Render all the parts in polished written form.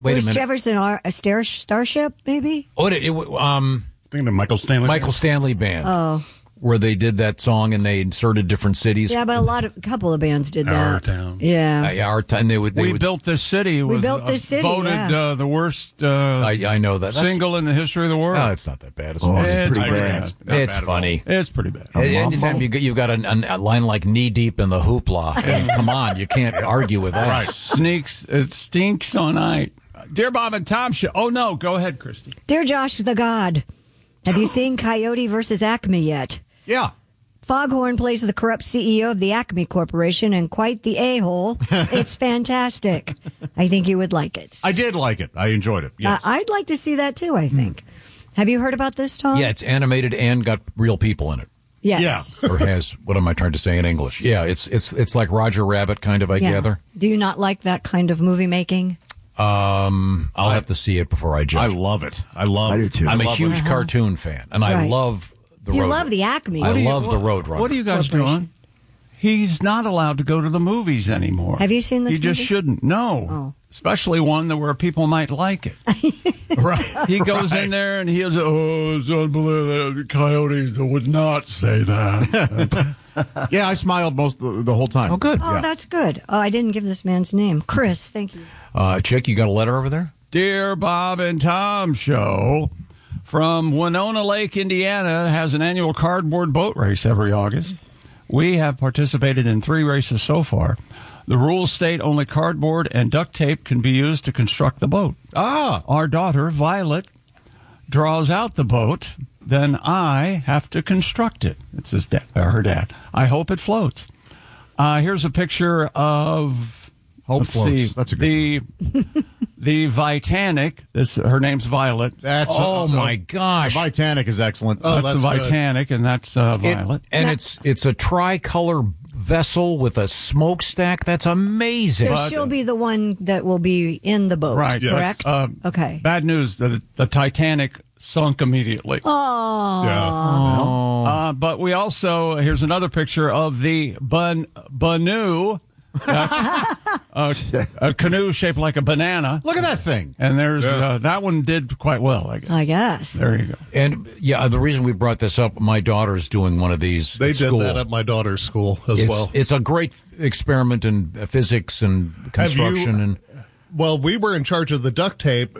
Wait was a minute. Jefferson a Starship, maybe? Oh, Thinking of Michael Stanley. Michael Stanley Band. Oh. Where they did that song and they inserted different cities. Yeah, but a couple of bands did that. Our Town. Yeah. Our Town. They would. Built This City. Was Built This City, voted yeah. the worst I know that. single in the history of the world. No, it's not that bad. It's pretty funny. bad. It's funny. It's pretty bad. Anytime you've got a line like knee deep in the hoopla, and come on, you can't argue with that. It stinks all night. Dear Bob and Tom show. Oh, no. Go ahead, Christy. Dear Josh the God, have you seen Coyote versus Acme yet? Yeah. Foghorn plays the corrupt CEO of the Acme Corporation and quite the a-hole. It's fantastic. I think you would like it. I did like it. I enjoyed it. Yes. I'd like to see that too, I think. Have you heard about this, Tom? Yeah, it's animated and got real people in it. Yes. Yeah. Or has, what am I trying to say in English? Yeah, it's like Roger Rabbit kind of, I gather. Do you not like that kind of movie making? I'll have to see it before I judge. I love it. I do too. I'm a huge cartoon fan, and I Right. love the You Road love the Acme. I love the Roadrunner. What are you guys doing? He's not allowed to go to the movies anymore. Have you seen this He just movie? shouldn't. No. Oh. Especially one where people might like it. Right. He goes in there and he's, it's unbelievable. Coyotes would not say that. Yeah, I smiled the whole time. Oh, good. Oh, that's good. Oh, I didn't give this man's name. Chris, thank you. Chick, you got a letter over there? Dear Bob and Tom show from Winona Lake, Indiana, has an annual cardboard boat race every August. We have participated in 3 races so far. The rules state only cardboard and duct tape can be used to construct the boat. Our daughter, Violet, draws out the boat. Then I have to construct it. It's her dad. I hope it floats. Here's a picture of... Hope floats. That's a good the Vitanic. Her name's Violet. My gosh. The Vitanic is excellent. That's the Vitanic, and that's Violet. It's a tricolor vessel with a smokestack. That's amazing. So she'll be the one that will be in the boat, Right. correct? Yes. Okay. Bad news, the Titanic sunk immediately. Oh. Yeah. But we also, here's another picture of the Banu. That's a canoe shaped like a banana. Look at that thing. And there's that one did quite well, I guess. I guess. There you go. And the reason we brought this up, my daughter's doing one of these. They at did school. that at my daughter's school as well. It's a great experiment in physics and construction. Well, we were in charge of the duct tape.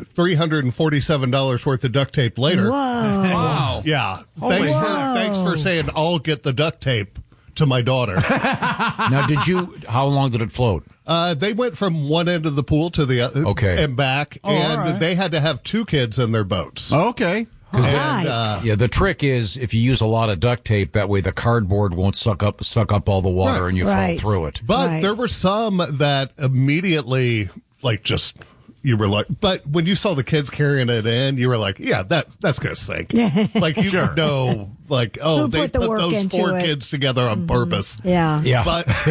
$347 worth of duct tape later. Whoa. Wow. Yeah. Thanks for saying I'll get the duct tape to my daughter. Now, how long did it float? They went from one end of the pool to the other and back, and they had to have 2 kids in their boats. Okay. Right. The trick is if you use a lot of duct tape, that way the cardboard won't suck up all the water and you fall through it. But there were some that immediately, you were like, but when you saw the kids carrying it in, you were like, yeah, that's going to sink. Like, you know, Who they put the put work those into 4 it? kids together on purpose. Yeah. Yeah.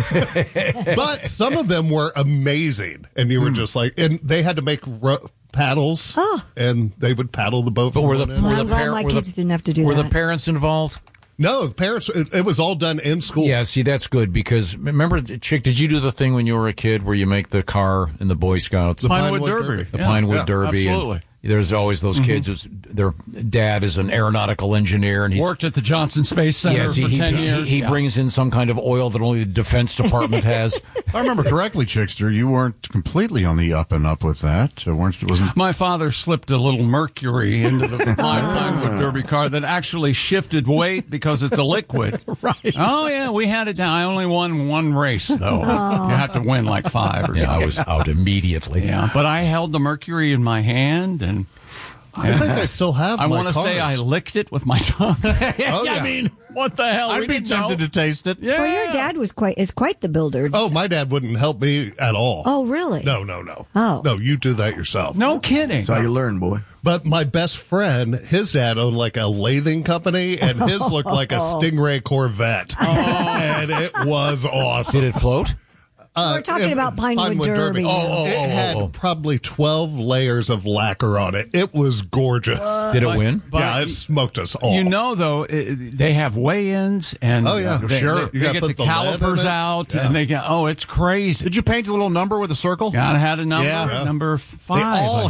But some of them were amazing. And you were just like, and they had to make paddles. And they would paddle the boat. But I'm glad my kids didn't have to do Were that. the parents involved? No, the parents, it was all done in school. Yeah, see, that's good because remember, Chick, did you do the thing when you were a kid where you make the car in the Boy Scouts? The Pinewood Derby. The Pinewood Derby. Absolutely. There's always those kids their dad is an aeronautical engineer and he's worked at the Johnson Space Center for 10 years. He brings in some kind of oil that only the Defense Department has. If I remember correctly, Chickster, you weren't completely on the up and up with that. Wasn't My father slipped a little mercury into the Pinewood Derby car that actually shifted weight because it's a liquid. Right. Oh, yeah, we had it down. I only won 1 race, though. You have to win like 5 or something. I was out immediately. Yeah, but I held the mercury in my hand, and I think I still have I my want to say I cars. licked it with my tongue. I mean, what the hell? I'd be tempted to taste it. Yeah. Well, your dad is quite the builder. Oh, my dad wouldn't help me at all. Oh, really? No. Oh. No, you do that yourself. No kidding. That's how you learn, boy. But my best friend, his dad owned like a lathing company, and his looked like a Stingray Corvette. And it was awesome. Did it float? We're talking about Pinewood Derby. It had probably 12 layers of lacquer on it. It was gorgeous. Did it win? Yeah, it smoked us all. You know, though, they have weigh-ins, and They get the calipers out, and they get, it's crazy. Did you paint a little number with a circle? Gotta have a number, number 5. They all